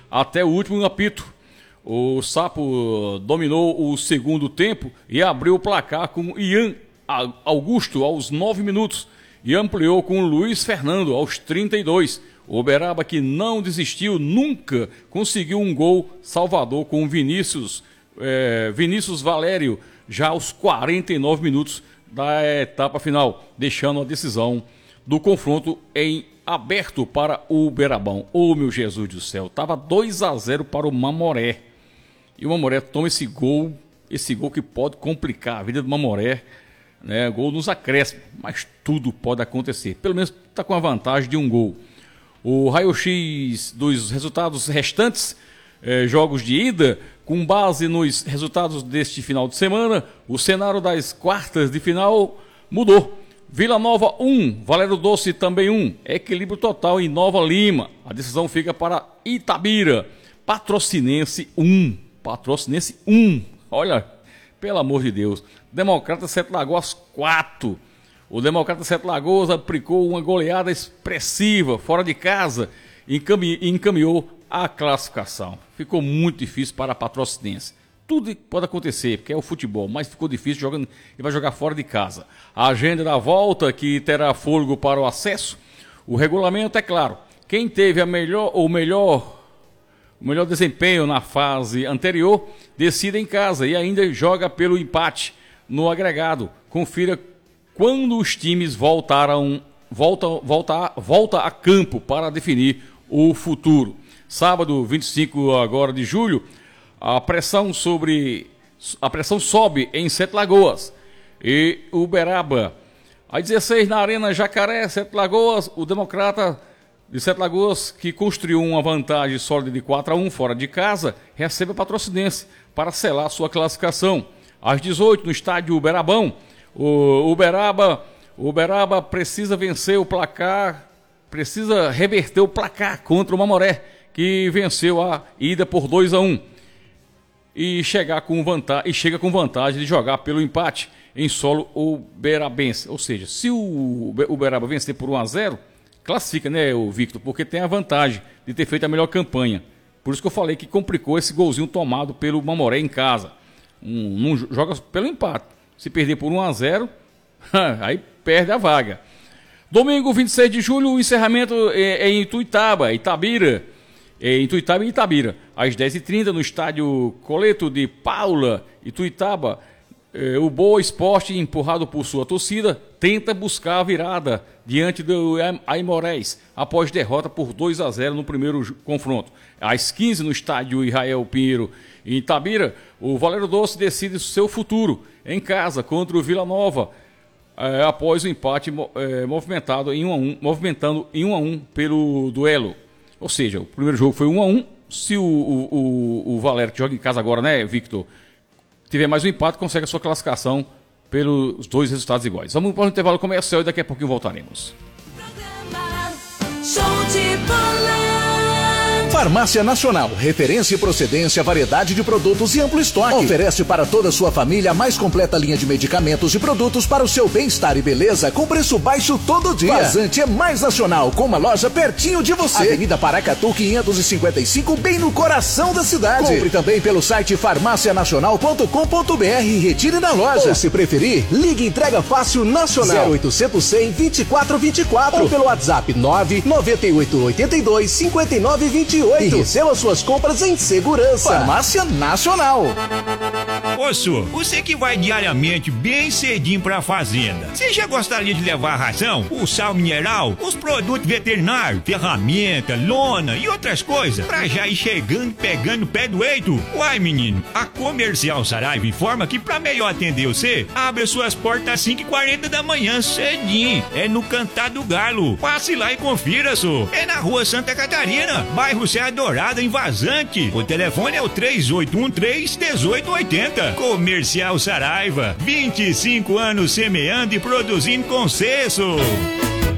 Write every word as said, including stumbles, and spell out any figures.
até o último apito. O Sapo dominou o segundo tempo e abriu o placar com Ian Augusto aos nove minutos e ampliou com Luiz Fernando aos trinta e dois. O Uberaba, que não desistiu nunca, conseguiu um gol salvador com Vinícius, é, Vinícius Valério, já aos quarenta e nove minutos da etapa final, deixando a decisão do confronto em aberto para o Uberabão. Ô, meu Jesus do céu, estava dois a zero para o Mamoré. E o Mamoré toma esse gol, esse gol que pode complicar a vida do Mamoré, né? Gol nos acréscimos, mas tudo pode acontecer. Pelo menos está com a vantagem de um gol. O raio-x dos resultados restantes, eh, jogos de ida, com base nos resultados deste final de semana, o cenário das quartas de final mudou. Vila Nova um, Valério Doce também um, equilíbrio total em Nova Lima. A decisão fica para Itabira. Patrocinense um, Patrocinense um, olha, pelo amor de Deus. Democrata Sete Lagoas quatro. O Democrata Sete Lagoas aplicou uma goleada expressiva fora de casa e encami- encaminhou a classificação. Ficou muito difícil para a Patrocinense. Tudo pode acontecer, porque é o futebol, mas ficou difícil jogando e vai jogar fora de casa. A agenda da volta, que terá fôlego para o acesso. O regulamento é claro. Quem teve a melhor, o melhor, o melhor desempenho na fase anterior, decide em casa e ainda joga pelo empate no agregado. Confira quando os times voltaram, volta, volta, volta a campo para definir o futuro. Sábado, vinte e cinco agora de julho, a pressão sobre a pressão sobe em Sete Lagoas e Uberaba. Às dezesseis na Arena Jacaré, Sete Lagoas, o Democrata de Sete Lagoas, que construiu uma vantagem sólida de quatro a um fora de casa, recebe a Patrocinense para selar sua classificação. Às dezoito, no estádio Uberabão, o Uberaba, o Uberaba precisa vencer o placar, precisa reverter o placar contra o Mamoré, que venceu a ida por dois a um. E, chegar com vantagem, e chega com vantagem de jogar pelo empate em solo uberabense. Ou seja, se o Uberaba vencer por um a zero, classifica, né, o Victor? Porque tem a vantagem de ter feito a melhor campanha. Por isso que eu falei que complicou esse golzinho tomado pelo Mamoré em casa. Um, não joga pelo empate. Se perder por um a zero, aí perde a vaga. Domingo, vinte e seis de julho, o encerramento é, é em Ituiutaba, Itabira. É em Ituiutaba e Itabira. Às dez e trinta, no estádio Coleto de Paula, Ituiutaba, é, o Boa Esporte, empurrado por sua torcida, tenta buscar a virada diante do Aimorés, após derrota por dois a zero no primeiro confronto. Às quinze, no estádio Israel Pinheiro, em Itabira, o Valério Doce decide seu futuro em casa contra o Vila Nova, é, após o empate é, movimentado em um a um, movimentando em um a um pelo duelo. Ou seja, o primeiro jogo foi um a um. Se o, o, o, o Valério, que joga em casa agora, né, Victor, tiver mais um empate, consegue a sua classificação pelos dois resultados iguais. Vamos para o intervalo comercial e daqui a pouquinho voltaremos. Show de bola. Farmácia Nacional, referência e procedência, variedade de produtos e amplo estoque. Oferece para toda a sua família a mais completa linha de medicamentos e produtos para o seu bem-estar e beleza, com preço baixo todo dia. Vazante é mais nacional, com uma loja pertinho de você. Avenida Paracatu quinhentos e cinquenta e cinco, bem no coração da cidade. Compre também pelo site farmácia nacional ponto com ponto br e retire na loja. Ou, se preferir, ligue entrega fácil nacional zero oitocentos, cem, vinte e quatro vinte e quatro ou pelo WhatsApp nove nove oito oito dois, cinco nove dois oito. E receba suas compras em segurança. Farmácia Nacional. Ô, você que vai diariamente bem cedinho pra fazenda, você já gostaria de levar a ração, o sal mineral, os produtos veterinários, ferramenta, lona e outras coisas, pra já ir chegando e pegando o pé do eito? Uai, menino, a Comercial Saraiva informa que pra melhor atender você, abre suas portas às cinco e quarenta da manhã, cedinho. É no Cantar do Galo. Passe lá e confira, só. É na Rua Santa Catarina, bairro Serra Dourada, em Vazante. O telefone é o três oito um três, um oito oito zero. Comercial Saraiva, vinte e cinco anos semeando e produzindo com sucesso.